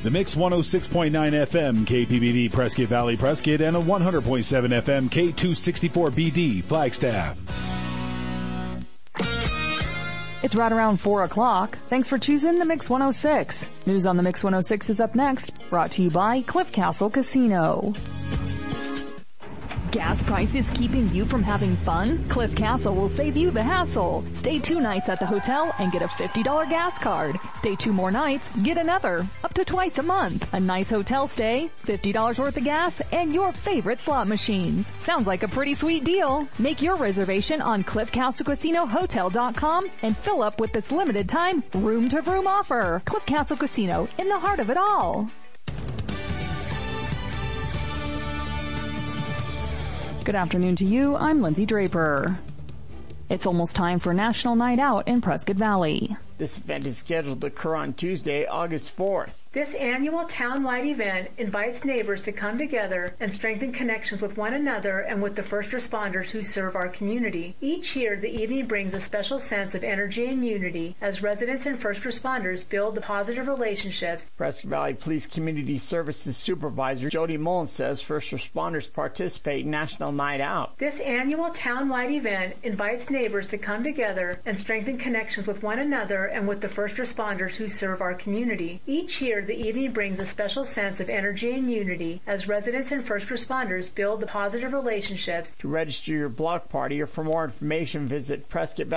The Mix 106.9 FM KPBD Prescott Valley Prescott and a 100.7 FM K264BD Flagstaff. It's right around 4 o'clock. Thanks for choosing the Mix 106. News on the Mix 106 is up next, brought to you by Cliff Castle Casino. Gas prices keeping you from having fun? Cliff Castle will save you the hassle. Stay 2 nights at the hotel and get a $50 gas card. Stay 2 more nights, get another, up to twice a month. A nice hotel stay, $50 worth of gas, and your favorite slot machines. Sounds like a pretty sweet deal. Make your reservation on CliffCastleCasinoHotel.com and fill up with this limited time room-to-room offer. Cliff Castle Casino, in the heart of it all. Good afternoon to you. I'm Lindsay Draper. It's almost time for National Night Out in Prescott Valley. This event is scheduled to occur on Tuesday, August 4th. This annual town-wide event invites neighbors to come together and strengthen connections with one another and with the first responders who serve our community. Each year, the evening brings a special sense of energy and unity as residents and first responders build the positive relationships. Prescott Valley Police Community Services Supervisor Jody Mullen says first responders participate in National Night Out. This annual town-wide event invites neighbors to come together and strengthen connections with one another and with the first responders who serve our community. Each year, the evening brings a special sense of energy and unity as residents and first responders build the positive relationships. To register your block party or for more information, visit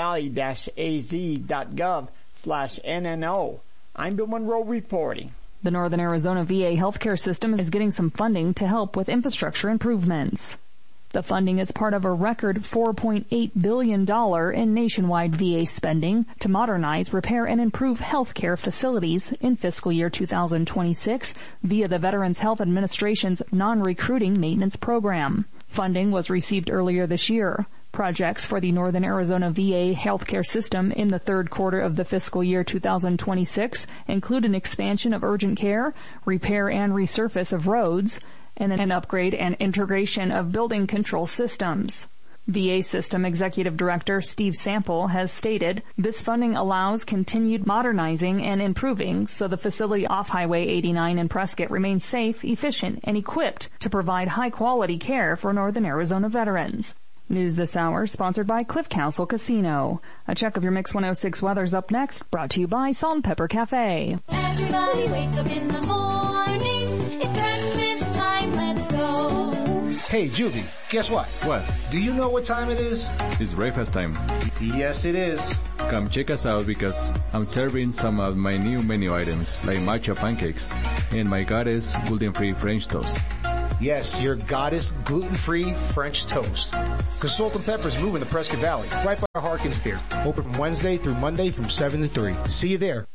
prescottvalley-az.gov/NNO. I'm Bill Monroe reporting. The Northern Arizona VA healthcare system is getting some funding to help with infrastructure improvements. The funding is part of a record $4.8 billion in nationwide VA spending to modernize, repair, and improve healthcare facilities in fiscal year 2026 via the Veterans Health Administration's non-recruiting maintenance program. Funding was received earlier this year. Projects for the Northern Arizona VA healthcare system in the third quarter of the fiscal year 2026 include an expansion of urgent care, repair and resurface of roads, and an upgrade and integration of building control systems. VA System Executive Director Steve Sample has stated, this funding allows continued modernizing and improving so the facility off Highway 89 in Prescott remains safe, efficient, and equipped to provide high-quality care for Northern Arizona veterans. News this hour sponsored by Cliff Castle Casino. A check of your Mix 106 weather's up next, brought to you by Salt and Pepper Cafe. Everybody wake up in the morning. It's breakfast time, let's go. Hey, Juvie, guess what? What? Do you know what time it is? It's breakfast time. Yes, it is. Come check us out because I'm serving some of my new menu items like matcha pancakes and my goddess gluten-free French toast. Yes, your goddess gluten-free French toast. Because Salt and Pepper is moving to Prescott Valley, right by Harkins Theater. Open from Wednesday through Monday from 7 to 3. See you there.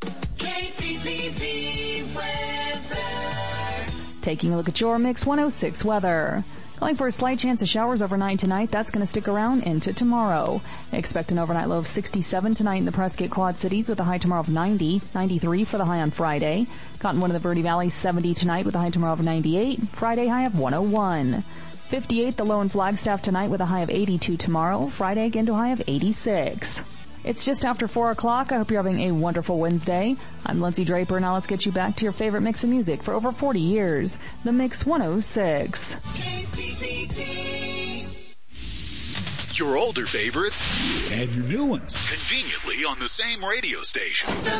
KPPV weather. Taking a look at your Mix 106 weather. Calling for a slight chance of showers overnight tonight. That's going to stick around into tomorrow. Expect an overnight low of 67 tonight in the Prescott Quad Cities with a high tomorrow of 90, 93 for the high on Friday. Cottonwood in the Verde Valley 70 tonight with a high tomorrow of 98. Friday high of 101. 58 the low in Flagstaff tonight with a high of 82 tomorrow. Friday again to a high of 86. It's just after 4 o'clock. I hope you're having a wonderful Wednesday. I'm Lindsay Draper. Now let's get you back to your favorite mix of music for over 40 years. The Mix 106. KPPV. Your older favorites And your new ones. conveniently on the same radio station. The